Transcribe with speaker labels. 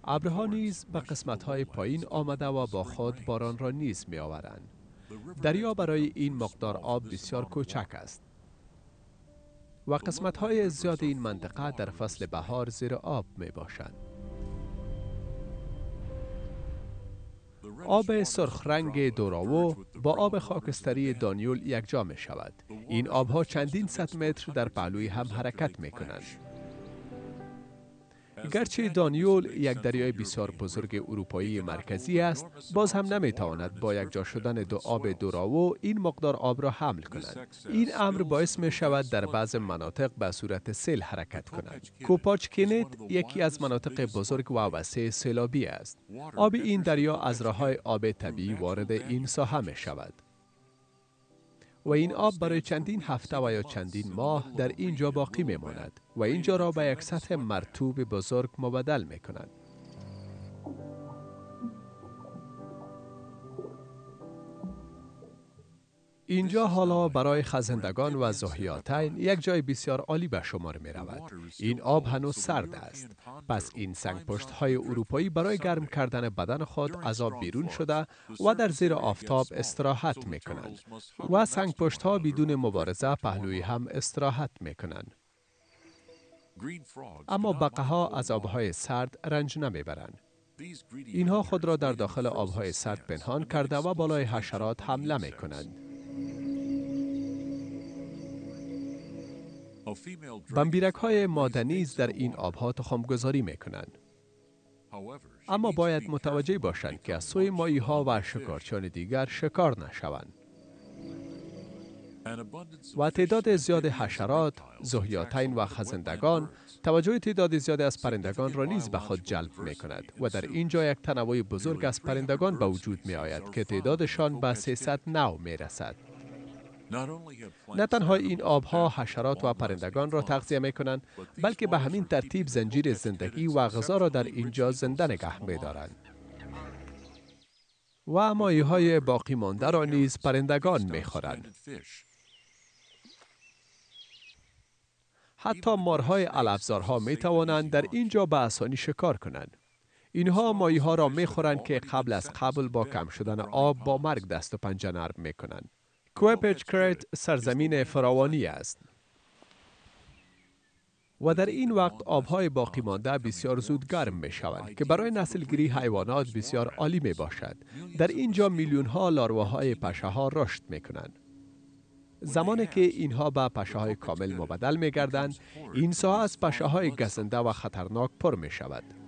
Speaker 1: ابرها نیز به قسمت‌های پایین آمده و با خود باران را نیز می آورند. دریا برای این مقدار آب بسیار کوچک است و قسمت‌های زیاد این منطقه در فصل بهار زیر آب می باشند. آب سرخ رنگ دوراوو با آب خاکستری دانیول یکجا می شود. این آبها چندین صد متر در پهلوی هم حرکت می کنند. گرچه دانیول یک دریای بسیار بزرگ اروپایی مرکزی است، باز هم نمی تواند با یکجا شدن دو آب دوراوو این مقدار آب را حمل کند. این امر باعث می شود در بعض مناطق به صورت سیل حرکت کند. کوپاچکینت یکی از مناطق بزرگ و وسیع سیلابی است. آب این دریا از راه‌های آب طبیعی وارد این ساحه می شود و این آب برای چندین هفته و یا چندین ماه در اینجا باقی می ماند و اینجا را به یک سطح مرطوب بزرگ مبدل می کند. اینجا حالا برای خزندگان و ذوحیاتین یک جای بسیار عالی به شمار می رود. این آب هنوز سرد است. پس این سنگ پشت های اروپایی برای گرم کردن بدن خود از آب بیرون شده و در زیر آفتاب استراحت می کنند و سنگ پشت ها بدون مبارزه پهلوی هم استراحت می کنند. اما بقه ها از آبهای سرد رنج نمی برند. اینها خود را در داخل آبهای سرد پنهان کرده و بالای حشرات حمله می کنند. بمبیرک های ماده نیز در این آبها تخمگذاری می کنند. اما باید متوجه باشند که از سوی ماهی ها و شکارچیان دیگر شکار نشوند. و تعداد زیاد حشرات، ذوحیاتین و خزندگان توجه تعداد زیاد از پرندگان را نیز به خود جلب می کند و در اینجا یک تنوع بزرگ از پرندگان به وجود می آید که تعدادشان به 300 نوع می رسد. نه تنها این آبها حشرات و پرندگان را تغذیه می کنند، بلکه به همین ترتیب زنجیر زندگی و غذا را در اینجا زنده نگه می دارند. و ماهی های باقی مانده را نیز پرندگان می خورند. حتی مارهای علفزارها می توانند در اینجا به آسانی شکار کنند. اینها ماهی ها را می خورند که قبل با کم شدن آب با مرگ دست و پنجه نرم می کنند. کوپچکرت سرزمین فراوانی است و در این وقت آبهای باقی مانده بسیار زود گرم می شوند که برای نسلگیری حیوانات بسیار عالی می باشد. در اینجا میلیون ها لاروهای پشه ها رشد می کنند. زمانی که اینها به پشه های کامل مبدل می گردند، این ساحه از پشه های گزنده و خطرناک پر می شود.